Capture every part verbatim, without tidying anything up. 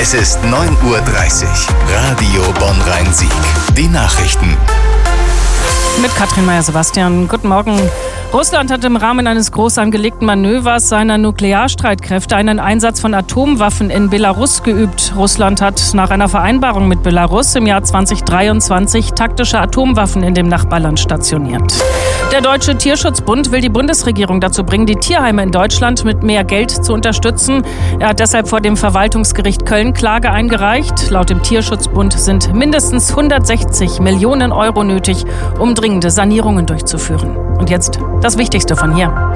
Es ist neun Uhr dreißig. Radio Bonn-Rhein-Sieg. Die Nachrichten. Mit Katrin Meyer-Sebastian. Guten Morgen. Russland hat im Rahmen eines groß angelegten Manövers seiner Nuklearstreitkräfte einen Einsatz von Atomwaffen in Belarus geübt. Russland hat nach einer Vereinbarung mit Belarus im Jahr zweitausenddreiundzwanzig taktische Atomwaffen in dem Nachbarland stationiert. Der Deutsche Tierschutzbund will die Bundesregierung dazu bringen, die Tierheime in Deutschland mit mehr Geld zu unterstützen. Er hat deshalb vor dem Verwaltungsgericht Köln Klage eingereicht. Laut dem Tierschutzbund sind mindestens hundertsechzig Millionen Euro nötig, um dringende Sanierungen durchzuführen. Und jetzt das Wichtigste von hier.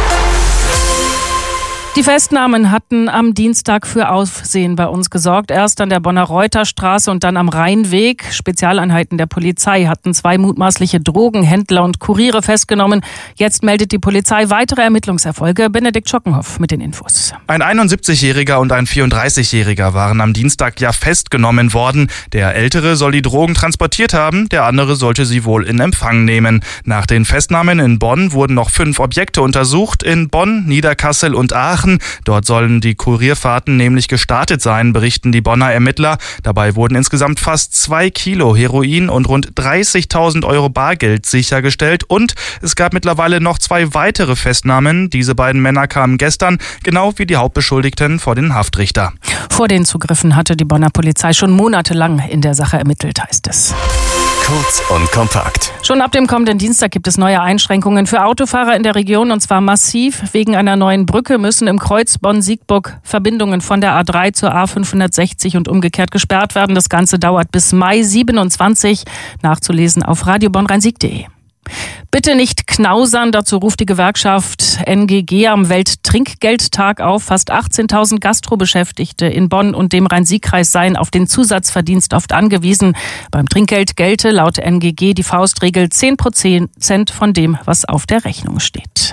Die Festnahmen hatten am Dienstag für Aufsehen bei uns gesorgt. Erst an der Bonner Reuterstraße und dann am Rheinweg. Spezialeinheiten der Polizei hatten zwei mutmaßliche Drogenhändler und Kuriere festgenommen. Jetzt meldet die Polizei weitere Ermittlungserfolge. Benedikt Schockenhoff mit den Infos. Ein einundsiebzigjähriger und ein vierunddreißigjähriger waren am Dienstag ja festgenommen worden. Der Ältere soll die Drogen transportiert haben, der andere sollte sie wohl in Empfang nehmen. Nach den Festnahmen in Bonn wurden noch fünf Objekte untersucht. In Bonn, Niederkassel und Aachen. Dort sollen die Kurierfahrten nämlich gestartet sein, berichten die Bonner Ermittler. Dabei wurden insgesamt fast zwei Kilo Heroin und rund dreißigtausend Euro Bargeld sichergestellt. Und es gab mittlerweile noch zwei weitere Festnahmen. Diese beiden Männer kamen gestern, genau wie die Hauptbeschuldigten, vor den Haftrichter. Vor den Zugriffen hatte die Bonner Polizei schon monatelang in der Sache ermittelt, heißt es. Kurz und kompakt. Schon ab dem kommenden Dienstag gibt es neue Einschränkungen für Autofahrer in der Region, und zwar massiv. Wegen einer neuen Brücke müssen im Kreuz Bonn-Siegburg Verbindungen von der A drei zur A fünfhundertsechzig und umgekehrt gesperrt werden. Das Ganze dauert bis Mai siebenundzwanzig. Nachzulesen auf radio bonn rhein sieg punkt de. Bitte nicht knausern, dazu ruft die Gewerkschaft N G G am Welttrinkgeldtag auf. Fast achtzehntausend Gastrobeschäftigte in Bonn und dem Rhein-Sieg-Kreis seien auf den Zusatzverdienst oft angewiesen. Beim Trinkgeld gelte laut N G G die Faustregel zehn Prozent von dem, was auf der Rechnung steht.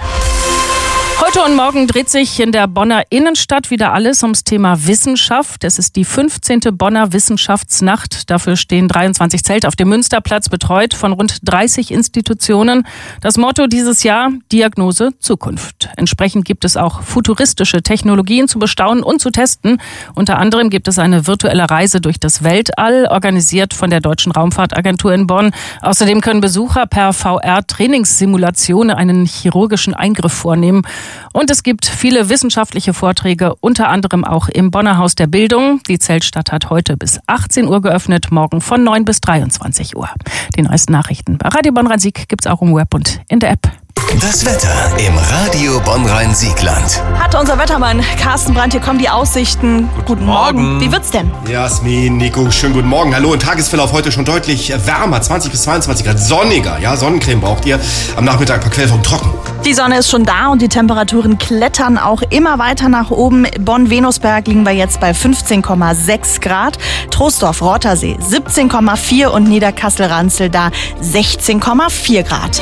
Heute und morgen dreht sich in der Bonner Innenstadt wieder alles ums Thema Wissenschaft. Es ist die fünfzehnte Bonner Wissenschaftsnacht. Dafür stehen dreiundzwanzig Zelte auf dem Münsterplatz, betreut von rund dreißig Institutionen. Das Motto dieses Jahr: Diagnose Zukunft. Entsprechend gibt es auch futuristische Technologien zu bestaunen und zu testen. Unter anderem gibt es eine virtuelle Reise durch das Weltall, organisiert von der Deutschen Raumfahrtagentur in Bonn. Außerdem können Besucher per V R-Trainingssimulationen einen chirurgischen Eingriff vornehmen. Und es gibt viele wissenschaftliche Vorträge, unter anderem auch im Bonner Haus der Bildung. Die Zeltstadt hat heute bis achtzehn Uhr geöffnet, morgen von neun bis dreiundzwanzig Uhr. Die neuesten Nachrichten bei Radio Bonn-Rhein-Sieg gibt's auch im Web und in der App. Das Wetter im Radio Bonn-Rhein-Siegland. Hat unser Wettermann Carsten Brandt, hier kommen die Aussichten. Guten, guten Morgen. Morgen. Wie wird's denn? Jasmin, Nico, schönen guten Morgen. Hallo, im Tagesverlauf heute schon deutlich wärmer, zwanzig bis zweiundzwanzig Grad, sonniger. Ja, Sonnencreme braucht ihr. Am Nachmittag ein paar Quellformen trocken. Die Sonne ist schon da und die Temperaturen klettern auch immer weiter nach oben. Bonn-Venusberg liegen wir jetzt bei fünfzehn Komma sechs Grad. Troisdorf-Rottersee siebzehn Komma vier und Niederkassel-Ranzel da sechzehn Komma vier Grad.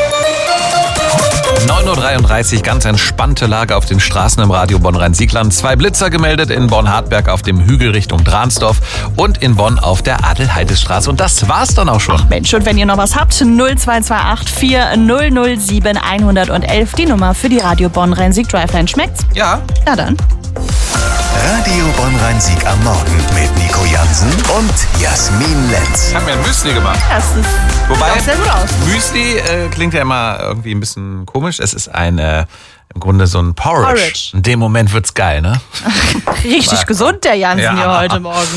neun Uhr dreiunddreißig, ganz entspannte Lage auf den Straßen im Radio Bonn-Rhein-Siegland. Zwei Blitzer gemeldet in Bonn-Hartberg auf dem Hügel Richtung Dransdorf und in Bonn auf der Adelheidestraße. Und das war's dann auch schon. Ach Mensch, und wenn ihr noch was habt, null zwei zwei acht vier null null sieben eins eins eins, die Nummer für die Radio Bonn-Rhein-Sieg Driveline. Schmeckt's? Ja. Na dann. Radio Bonn-Rhein-Sieg am Morgen mit Nico Jansen und Jasmin Lenz. Ich habe mir ein Müsli gemacht. Das ist Wobei, sieht auch sehr gut aus. Müsli äh, klingt ja immer irgendwie ein bisschen komisch. Es ist ein, äh, im Grunde so ein Porridge. Porridge. In dem Moment wird's geil, ne? Richtig gesund, der Jansen Ja. hier heute Morgen.